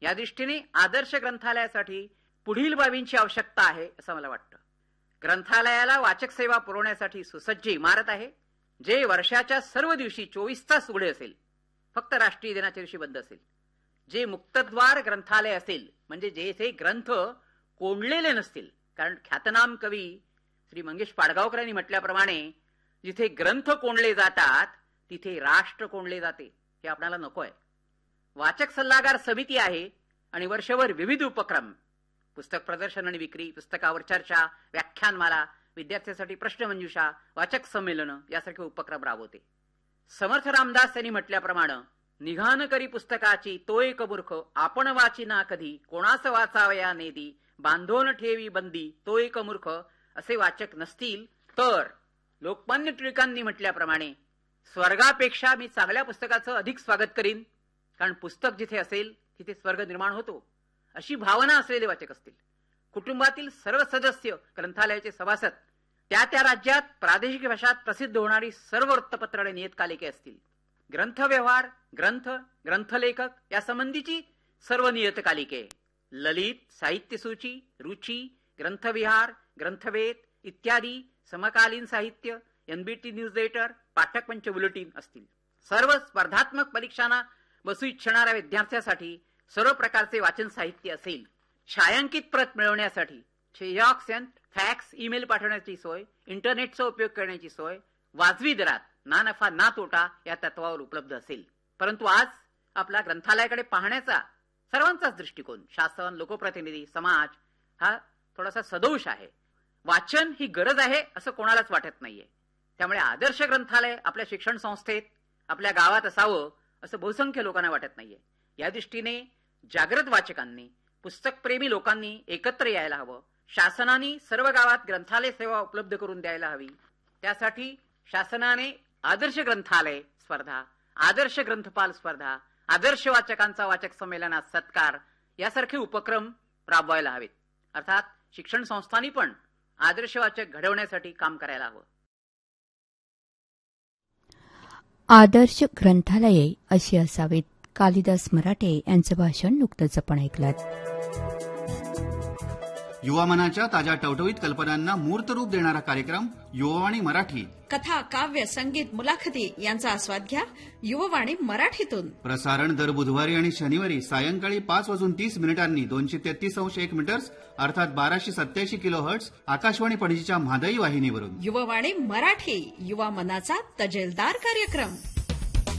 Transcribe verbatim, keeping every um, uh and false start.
या दृष्टीने आदर्श ग्रंथालयासाठी पुढील बाबींची आवश्यकता आहे असं मला वाटतं. ग्रंथालयाला वाचक सेवा पुरवण्यासाठी सुसज्ज इमारत आहे, जे वर्षाच्या सर्व दिवशी चोवीस तास उघडे असेल, फक्त राष्ट्रीय दिनाच्या दिवशी बंद असेल. जे मुक्तद्वार ग्रंथालय असेल, म्हणजे जेथे ग्रंथ कोंडलेले नसतील. कारण ख्यातनाम कवी श्री मंगेश पाडगावकरांनी म्हटल्याप्रमाणे जिथे ग्रंथ कोंडले जातात तिथे राष्ट्र कोंडले जाते. हे आपल्याला नको आहे. वाचक सल्लागार समिती आहे आणि वर्षभर विविध उपक्रम, पुस्तक प्रदर्शन आणि विक्री, पुस्तकावर चर्चा, व्याख्यानमाला, विद्यार्थ्यांसाठी प्रश्नमंजुषा, वाचक संमेलन यासारखे उपक्रम राबवते. समर्थ रामदास यांनी म्हटल्याप्रमाणे निघान करी पुस्तकाची तो एक मूर्ख, आपण वाचिना कधी, कोणास वाचावया नेदी, बांधून ठेवी बंदी तो एक मूर्ख असे वाचक नसतील तर लोकमान्य टिळकांनी म्हटल्याप्रमाणे स्वर्गापेक्षा मी चांगल्या पुस्तकाचं अधिक स्वागत करीन, कारण पुस्तक जिथे असेल तिथे स्वर्ग निर्माण होतो अशी भावना असलेले वाचक असतील. कुटुंबातील सर्व सदस्य, ग्रंथालयाचे सभासद, त्या त्या राज्यात प्रादेशिक भाषात प्रसिद्ध होणारी सर्व वृत्तपत्र आणि नियतकालिके असतील. ग्रंथव्यवहार, ग्रंथ, ग्रंथलेखक यासंबंधीची सर्व नियतकालिके, ललित, साहित्यसूची, रुची, ग्रंथविहार, ग्रंथवेद इत्यादी, समकालीन साहित्य, एनबीटी न्यूज लेटर, पाठक मंच बुलेटिन असतील. सर्व स्पर्धात्मक परीक्षांना बसू इच्छिणाऱ्या विद्यार्थ्यांसाठी सर्व प्रकारचे वाचन साहित्य असेल. छायांकित प्रत मिळवण्यासाठी झेरॉक्स, फॅक्स, ईमेल पाठवण्याची सोय, इंटरनेटचा उपयोग करण्याची सोय वाजवी दरात, ना नफा ना तोटा या तत्वावर उपलब्ध असेल. परंतु आज आपला ग्रंथालयाकडे पाहण्याचा सर्वांचाच दृष्टिकोन, शासन, लोकप्रतिनिधी, समाज हा थोडासा सदोष आहे. वाचन ही गरज आहे असं कोणालाच वाटत नाहीये. त्यामुळे आदर्श ग्रंथालय आपल्या शिक्षण संस्थेत, आपल्या गावात असावं असं बहुसंख्य लोकांना वाटत नाहीये. या दृष्टीने जागृत वाचकांनी, पुस्तकप्रेमी लोकांनी एकत्र यायला हवं. शासनाने सर्व गावात ग्रंथालय सेवा उपलब्ध करून द्यायला हवी. त्यासाठी शासनाने आदर्श ग्रंथालय स्पर्धा, आदर्श ग्रंथपाल स्पर्धा, आदर्श वाचकांचा वाचक संमेलनात सत्कार यासारखे उपक्रम राबवायला हवेत. अर्थात शिक्षण संस्थांनी पण आदर्श वाचक घडवण्यासाठी काम करायला हवं. आदर्श ग्रंथालये अशी असावीत. कालिदास मराठे यांचं भाषण नुकतंच आपण ऐकलं. युवा मनाच्या ताज्या टवटवीत कल्पनांना मूर्तरूप देणारा कार्यक्रम युववाणी मराठी. कथा, काव्य, संगीत, मुलाखती यांचा आस्वाद घ्या युववाणी मराठीतून. प्रसारण दर बुधवारी आणि शनिवारी सायंकाळी पाच वाजून तीस मिनिटांनी दोनशे तेहतीस अंश एक मीटर्स अर्थात बाराशे सत्याऐंशी किलो हर्ट्स आकाशवाणी पणजीच्या म्हादई वाहिनीवरून. युववाणी मराठी, युवा मनाचा तजेलदार कार्यक्रम.